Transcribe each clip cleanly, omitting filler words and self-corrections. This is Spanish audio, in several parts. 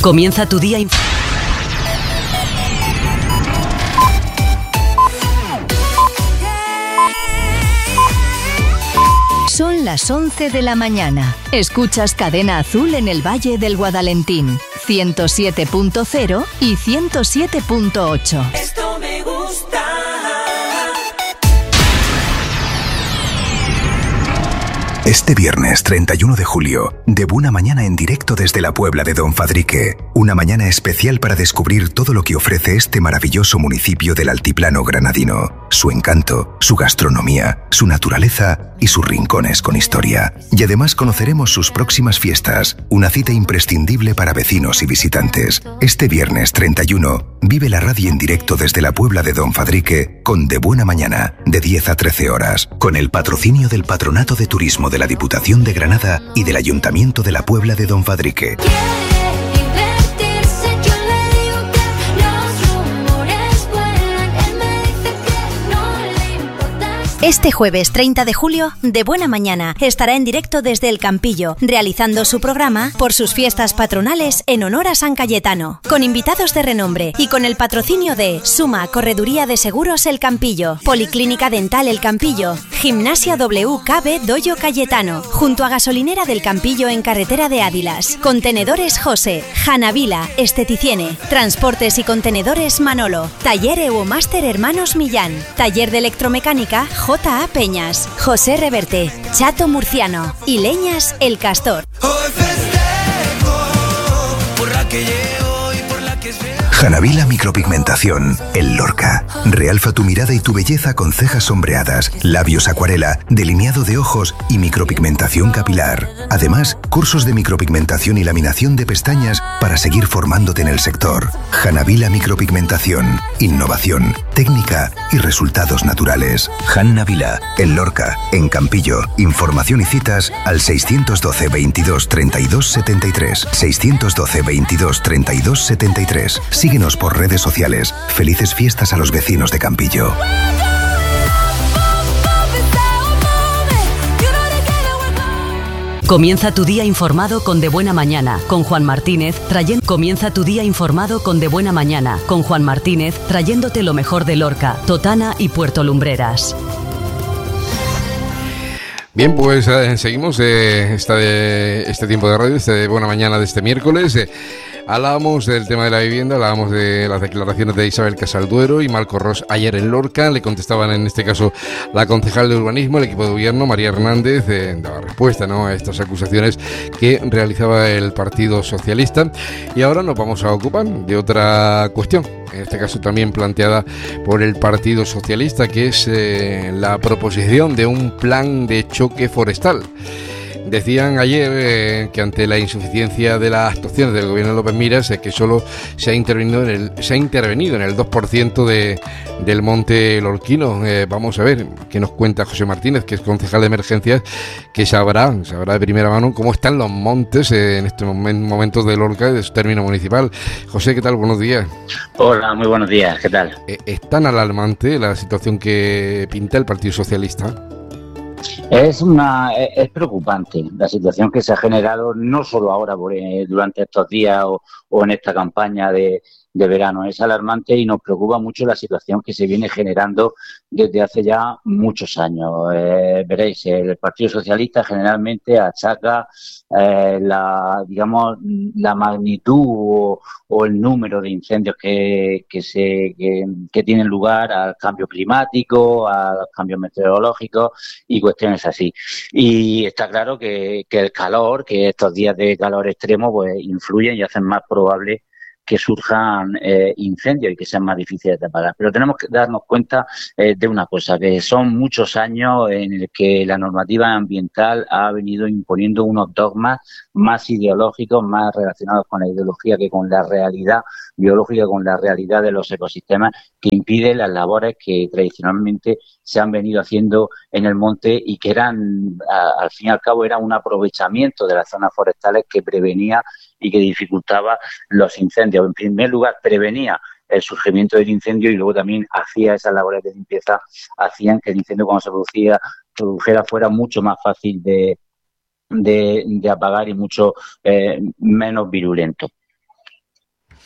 Comienza tu día Son las 11 de la mañana. Escuchas Cadena Azul en el Valle del Guadalentín, 107.0 y 107.8. Esto me gusta. Este viernes 31 de julio, de Buena Mañana en directo desde la Puebla de Don Fadrique. Una mañana especial para descubrir todo lo que ofrece este maravilloso municipio del altiplano granadino. Su encanto, su gastronomía, su naturaleza y sus rincones con historia. Y además conoceremos sus próximas fiestas, una cita imprescindible para vecinos y visitantes. Este viernes 31, vive la radio en directo desde la Puebla de Don Fadrique con De Buena Mañana, de 10 a 13 horas, con el patrocinio del Patronato de Turismo de la Diputación de Granada y del Ayuntamiento de la Puebla de Don Fadrique. Este jueves 30 de julio, De Buena Mañana estará en directo desde El Campillo, realizando su programa por sus fiestas patronales en honor a San Cayetano, con invitados de renombre y con el patrocinio de Suma Correduría de Seguros El Campillo, Policlínica Dental El Campillo, Gimnasia WKB Doyo Cayetano, junto a Gasolinera del Campillo en Carretera de Ádilas, Contenedores José, Janavila, Esteticiene, Transportes y Contenedores Manolo, Taller Euromaster Hermanos Millán, Taller de Electromecánica J.A. Peñas, José Reverte, Chato Murciano y Leñas El Castor. Janavila Micropigmentación, El Lorca. Realza tu mirada y tu belleza con cejas sombreadas, labios acuarela, delineado de ojos y micropigmentación capilar. Además, cursos de micropigmentación y laminación de pestañas para seguir formándote en el sector. Janavila Micropigmentación, innovación, técnica y resultados naturales. Janavila, El Lorca, en Campillo. Información y citas al 612 22 32 73. 612 22 32 73. Síguenos por redes sociales. Felices fiestas a los vecinos de Campillo. Comienza tu día informado con De Buena Mañana, con Juan Martínez, Comienza tu día informado con De Buena Mañana, con Juan Martínez, trayéndote lo mejor de Lorca, Totana y Puerto Lumbreras. Bien, pues seguimos este tiempo de radio, de Buena Mañana de este miércoles. Hablábamos del tema de la vivienda, hablábamos de las declaraciones de Isabel Casalduero y Marco Ros ayer en Lorca. Le contestaban en este caso la concejal de urbanismo, el equipo de gobierno, María Hernández, daba respuesta, ¿no?, a estas acusaciones que realizaba el Partido Socialista. Y ahora nos vamos a ocupar de otra cuestión, en este caso también planteada por el Partido Socialista, que es la proposición de un plan de choque forestal. Decían ayer que ante la insuficiencia de las actuaciones del gobierno de López Miras, que solo se ha intervenido en el 2% del monte lorquino. Vamos a ver qué nos cuenta José Martínez, que es concejal de emergencias, que sabrá de primera mano cómo están los montes en estos momentos de Lorca y de su término municipal. José, ¿qué tal? Buenos días. Hola, muy buenos días, ¿qué tal? ¿Es tan alarmante la situación que pinta el Partido Socialista? Es preocupante la situación que se ha generado, no solo ahora durante estos días o en esta campaña de verano. Es alarmante y nos preocupa mucho la situación que se viene generando desde hace ya muchos años. Veréis, el Partido Socialista generalmente achaca la magnitud o el número de incendios que tienen lugar al cambio climático, a los cambios meteorológicos y cuestiones así. Y está claro que el calor, que estos días de calor extremo, pues influyen y hacen más probable que surjan incendios y que sean más difíciles de apagar. Pero tenemos que darnos cuenta de una cosa, que son muchos años en el que la normativa ambiental ha venido imponiendo unos dogmas más ideológicos, más relacionados con la ideología que con la realidad biológica, con la realidad de los ecosistemas, que impiden las labores que tradicionalmente se han venido haciendo en el monte y que eran, al fin y al cabo, era un aprovechamiento de las zonas forestales que prevenía y que dificultaba los incendios. En primer lugar, prevenía el surgimiento del incendio y luego también hacía esas labores de limpieza, hacían que el incendio cuando se produjera fuera mucho más fácil de apagar y mucho menos virulento.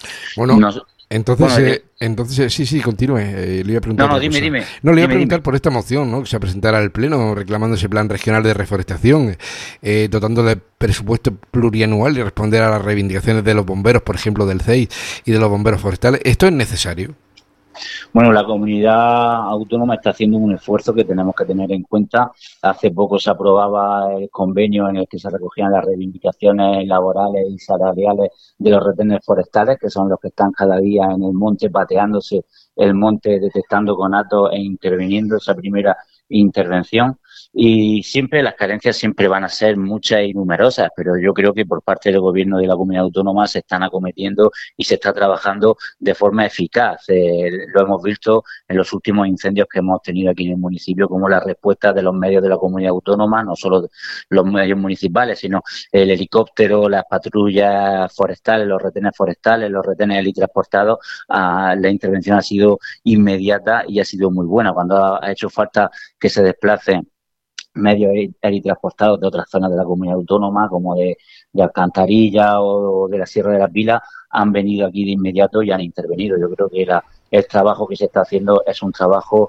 Bueno, Nos- entonces, sí, continúe. Le iba a preguntar no, otra cosa. dime. No, le iba a Dime, preguntar dime. por esta moción, ¿no?, que se presentará al Pleno reclamando ese plan regional de reforestación, dotando de presupuesto plurianual y responder a las reivindicaciones de los bomberos, por ejemplo, del CEI y de los bomberos forestales. ¿Esto es necesario? Bueno, la comunidad autónoma está haciendo un esfuerzo que tenemos que tener en cuenta. Hace poco se aprobaba el convenio en el que se recogían las reivindicaciones laborales y salariales de los retenes forestales, que son los que están cada día en el monte pateándose el monte, detectando conatos e interviniendo esa primera intervención. Y siempre las carencias siempre van a ser muchas y numerosas, pero yo creo que por parte del gobierno de la comunidad autónoma se están acometiendo y se está trabajando de forma eficaz. Lo hemos visto en los últimos incendios que hemos tenido aquí en el municipio, como la respuesta de los medios de la comunidad autónoma, no solo los medios municipales, sino el helicóptero, las patrullas forestales, los retenes helitransportados. La intervención ha sido inmediata y ha sido muy buena. Cuando ha hecho falta que se desplacen medios helitransportados de otras zonas de la comunidad autónoma, como de Alcantarilla o de la Sierra de las Vilas, han venido aquí de inmediato y han intervenido. Yo creo que el trabajo que se está haciendo es un trabajo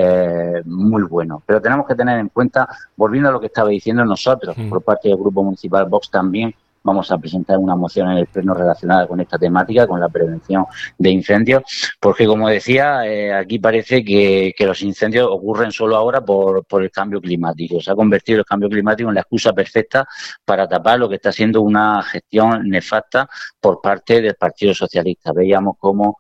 muy bueno. Pero tenemos que tener en cuenta, volviendo a lo que estaba diciendo nosotros, por parte del Grupo Municipal Vox también, vamos a presentar una moción en el Pleno relacionada con esta temática, con la prevención de incendios, porque, como decía, aquí parece que los incendios ocurren solo ahora por el cambio climático. Se ha convertido el cambio climático en la excusa perfecta para tapar lo que está siendo una gestión nefasta por parte del Partido Socialista. Veíamos cómo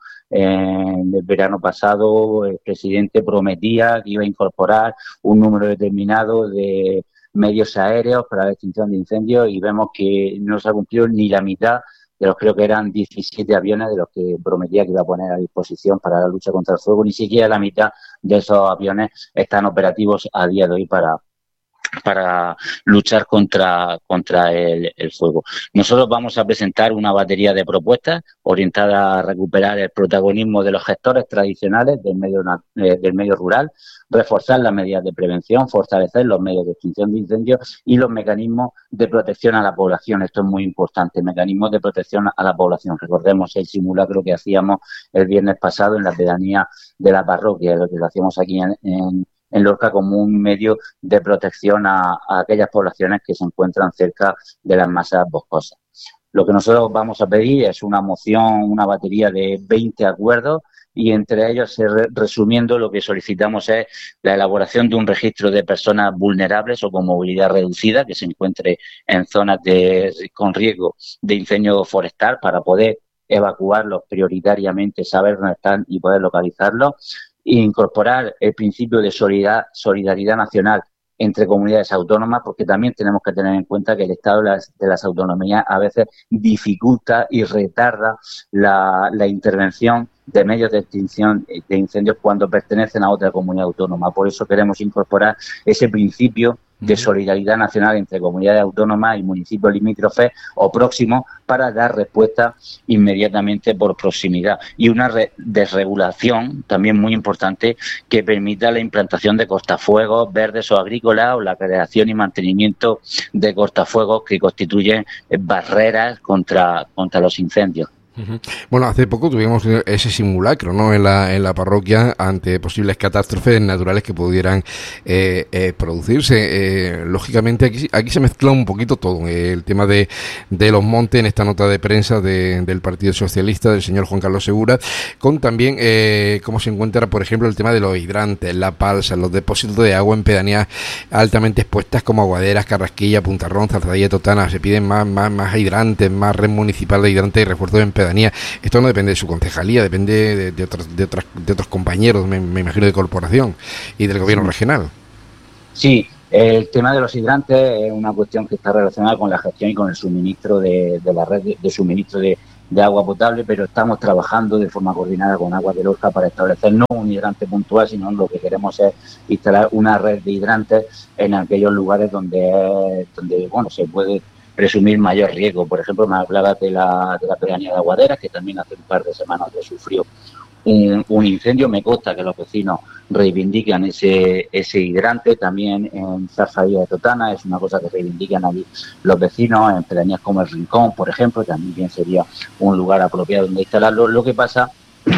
en el verano pasado el presidente prometía que iba a incorporar un número determinado de medios aéreos para la extinción de incendios y vemos que no se ha cumplido ni la mitad de los, creo que eran 17 aviones de los que prometía que iba a poner a disposición para la lucha contra el fuego. Ni siquiera la mitad de esos aviones están operativos a día de hoy para luchar contra el fuego. Nosotros vamos a presentar una batería de propuestas orientadas a recuperar el protagonismo de los gestores tradicionales del medio rural, reforzar las medidas de prevención, fortalecer los medios de extinción de incendios y los mecanismos de protección a la población. Esto es muy importante, mecanismos de protección a la población. Recordemos el simulacro que hacíamos el viernes pasado en la pedanía de la parroquia, lo que lo hacíamos aquí en Lorca como un medio de protección a aquellas poblaciones que se encuentran cerca de las masas boscosas. Lo que nosotros vamos a pedir es una moción, una batería de 20 acuerdos y entre ellos, resumiendo, lo que solicitamos es la elaboración de un registro de personas vulnerables o con movilidad reducida que se encuentre en zonas con riesgo de incendio forestal para poder evacuarlos prioritariamente, saber dónde están y poder localizarlos. E incorporar el principio de solidaridad nacional entre comunidades autónomas, porque también tenemos que tener en cuenta que el estado de las autonomías a veces dificulta y retarda la intervención de medios de extinción de incendios cuando pertenecen a otra comunidad autónoma. Por eso queremos incorporar ese principio de solidaridad nacional entre comunidades autónomas y municipios limítrofes o próximos para dar respuesta inmediatamente por proximidad. Y una desregulación también muy importante que permita la implantación de cortafuegos verdes o agrícolas o la creación y mantenimiento de cortafuegos que constituyen barreras contra los incendios. Bueno, hace poco tuvimos ese simulacro, ¿no?, en la parroquia ante posibles catástrofes naturales que pudieran producirse. Lógicamente aquí se mezcla un poquito todo, el tema de los montes en esta nota de prensa del Partido Socialista del señor Juan Carlos Segura, con también cómo se encuentra, por ejemplo, el tema de los hidrantes, la balsa, los depósitos de agua en pedanías altamente expuestas como Aguaderas, Carrasquilla, Puntarrón, Zarzadilla, Totana. Se piden más hidrantes, más red municipal de hidrantes y refuerzos en pedanías. Esto no depende de su concejalía, depende de otros compañeros, me imagino, de corporación y del gobierno regional. Sí, el tema de los hidrantes es una cuestión que está relacionada con la gestión y con el suministro de la red de suministro de agua potable, pero estamos trabajando de forma coordinada con Aguas de Lorca para establecer no un hidrante puntual, sino lo que queremos es instalar una red de hidrantes en aquellos lugares donde se puede presumir mayor riesgo. Por ejemplo, me hablaba de la pedanía de Aguaderas, que también hace un par de semanas sufrió un incendio. Me consta que los vecinos reivindican ese hidrante. También en Zarzadilla de Totana es una cosa que reivindican allí los vecinos. En pedanías como El Rincón, por ejemplo, también sería un lugar apropiado donde instalarlo. Lo que pasa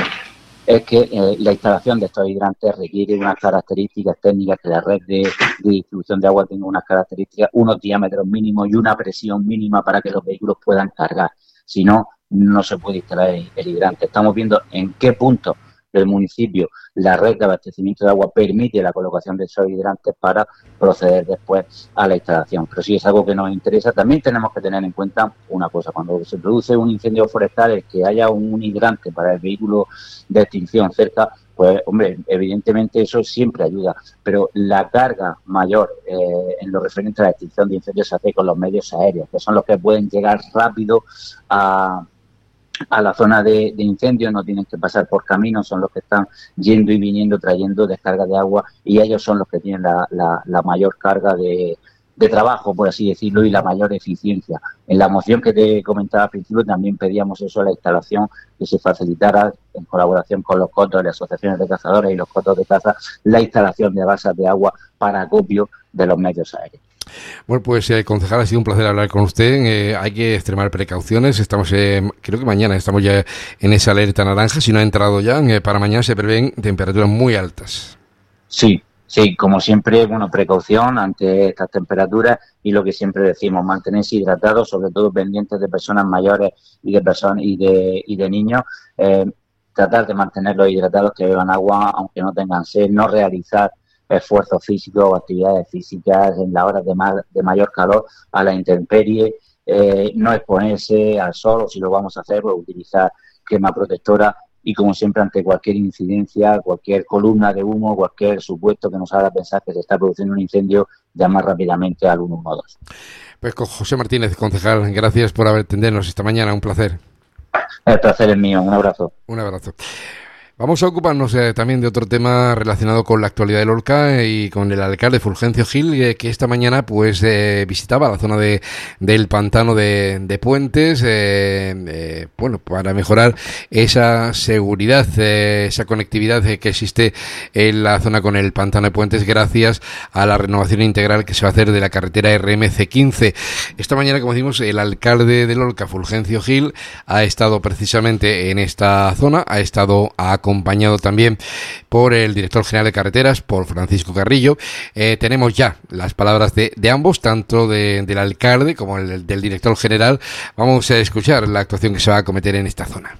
es que la instalación de estos hidrantes requiere unas características técnicas, que la red de distribución de agua tenga unas características, unos diámetros mínimos y una presión mínima para que los vehículos puedan cargar. Si no, no se puede instalar el hidrante. Estamos viendo en qué punto del municipio la red de abastecimiento de agua permite la colocación de esos hidrantes para proceder después a la instalación. Pero si es algo que nos interesa, también tenemos que tener en cuenta una cosa: cuando se produce un incendio forestal, el que haya un hidrante para el vehículo de extinción cerca, pues hombre, evidentemente eso siempre ayuda, pero la carga mayor en lo referente a la extinción de incendios se hace con los medios aéreos, que son los que pueden llegar rápido a la zona de incendio, no tienen que pasar por caminos, son los que están yendo y viniendo, trayendo descarga de agua, y ellos son los que tienen la mayor carga de trabajo, por así decirlo, y la mayor eficiencia. En la moción que te comentaba al principio también pedíamos eso, la instalación, que se facilitara en colaboración con los cotos, las asociaciones de cazadores y los cotos de caza, la instalación de balsas de agua para acopio de los medios aéreos. Bueno, pues concejal, ha sido un placer hablar con usted. Hay que extremar precauciones. Estamos, creo que mañana estamos ya en esa alerta naranja. Si no ha entrado ya, para mañana se prevén temperaturas muy altas. Sí, como siempre, bueno, precaución ante estas temperaturas, y lo que siempre decimos, mantenerse hidratados, sobre todo pendientes de personas mayores y de niños. Tratar de mantenerlos hidratados, que beban agua aunque no tengan sed, no realizar esfuerzos físicos o actividades físicas en las horas de mayor calor a la intemperie, no exponerse al sol, o si lo vamos a hacer, pues utilizar crema protectora, y como siempre, ante cualquier incidencia, cualquier columna de humo, cualquier supuesto que nos haga pensar que se está produciendo un incendio, llamar rápidamente al 112. Pues con José Martínez, concejal, gracias por atendernos esta mañana, un placer. El placer es mío, un abrazo. Un abrazo. Vamos a ocuparnos también de otro tema relacionado con la actualidad de Lorca y con el alcalde Fulgencio Gil, que esta mañana pues visitaba la zona del pantano de Puentes, bueno, para mejorar esa seguridad, esa conectividad que existe en la zona con el pantano de Puentes, gracias a la renovación integral que se va a hacer de la carretera RMC15. Esta mañana, como decimos, el alcalde de Lorca, Fulgencio Gil, ha estado precisamente en esta zona, ha estado acompañado también por el director general de carreteras, por Francisco Carrillo. Tenemos ya las palabras de ambos, tanto del alcalde como del director general. Vamos a escuchar la actuación que se va a acometer en esta zona.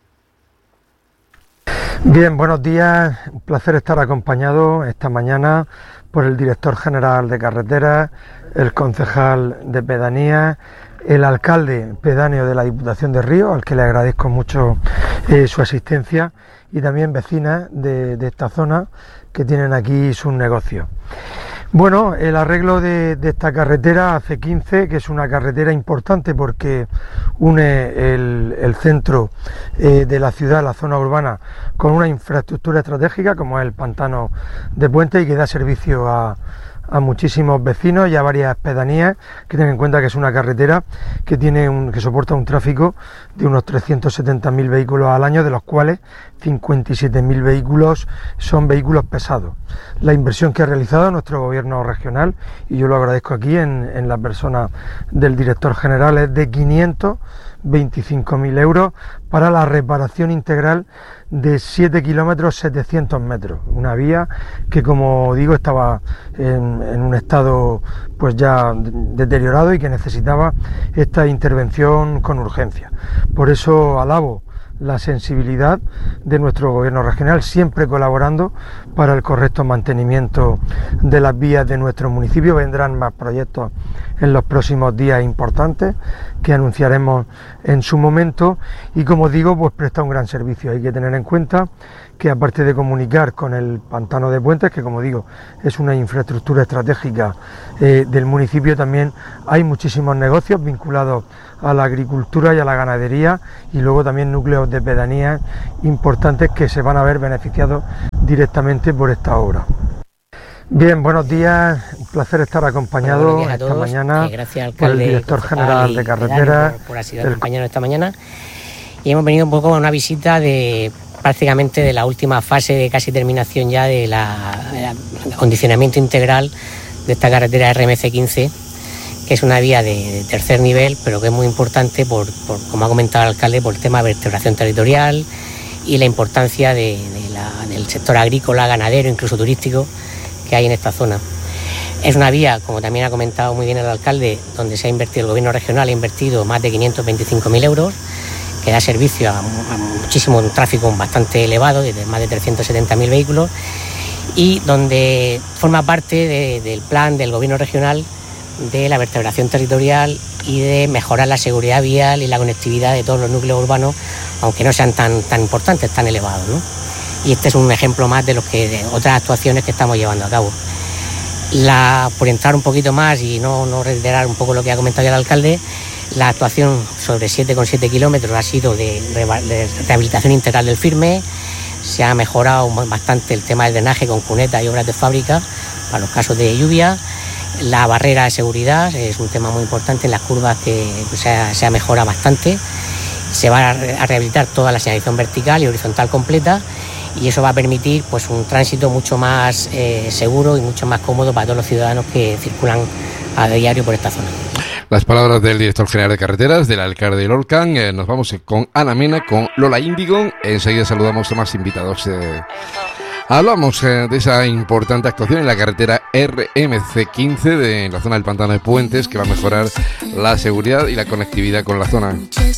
Bien, buenos días. Un placer estar acompañado esta mañana por el director general de carreteras, el concejal de pedanías, el alcalde pedáneo de la Diputación de Río, al que le agradezco mucho su asistencia, y también vecinas de esta zona que tienen aquí sus negocios. Bueno, el arreglo de esta carretera AC15, que es una carretera importante porque une el centro de la ciudad, la zona urbana, con una infraestructura estratégica como es el pantano de Puentes, y que da servicio a muchísimos vecinos y a varias pedanías, que tengan en cuenta que es una carretera que que soporta un tráfico de unos 370.000 vehículos al año, de los cuales 57.000 vehículos son vehículos pesados. La inversión que ha realizado nuestro gobierno regional, y yo lo agradezco aquí en la persona del director general, es de 525.000 euros para la reparación integral de 7 kilómetros 700 metros, una vía que, como digo, estaba en un estado pues ya deteriorado y que necesitaba esta intervención con urgencia. Por eso alabo la sensibilidad de nuestro gobierno regional, siempre colaborando para el correcto mantenimiento de las vías de nuestro municipio. Vendrán más proyectos en los próximos días importantes que anunciaremos en su momento, y como digo, pues presta un gran servicio. Hay que tener en cuenta que, aparte de comunicar con el pantano de Puentes, que como digo es una infraestructura estratégica del municipio, también hay muchísimos negocios vinculados a la agricultura y a la ganadería, y luego también núcleos de pedanías importantes que se van a ver beneficiados directamente por esta obra. Bien, buenos días, un placer estar acompañado esta mañana por el director general de carreteras, por acompañarnos esta mañana, y hemos venido un poco a una visita de prácticamente de la última fase de casi terminación ya de la acondicionamiento integral de esta carretera RMC15, que es una vía de tercer nivel, pero que es muy importante por como ha comentado el alcalde, por el tema de vertebración territorial y la importancia del sector agrícola, ganadero, incluso turístico que hay en esta zona. Es una vía, como también ha comentado muy bien el alcalde, donde se ha invertido, el gobierno regional ha invertido más de 525.000 euros, que da servicio a muchísimo tráfico bastante elevado, de más de 370.000 vehículos, y donde forma parte del plan del gobierno regional de la vertebración territorial y de mejorar la seguridad vial y la conectividad de todos los núcleos urbanos, aunque no sean tan importantes, tan elevados, ¿no? Y este es un ejemplo más de otras actuaciones que estamos llevando a cabo. Por entrar un poquito más y no reiterar un poco lo que ha comentado ya el alcalde, la actuación sobre 7,7 kilómetros ha sido de rehabilitación integral del firme. Se ha mejorado bastante el tema del drenaje con cunetas y obras de fábrica para los casos de lluvia. La barrera de seguridad es un tema muy importante en las curvas, que se ha mejorado bastante. Se va a rehabilitar toda la señalización vertical y horizontal completa, y eso va a permitir pues un tránsito mucho más seguro y mucho más cómodo para todos los ciudadanos que circulan a diario por esta zona. Las palabras del director general de carreteras, del alcalde de Lorcan. Nos vamos con Ana Mena, con Lola Índigo. Enseguida saludamos a más invitados. Hablamos de esa importante actuación en la carretera RMC15 de la zona del Pantano de Puentes, que va a mejorar la seguridad y la conectividad con la zona.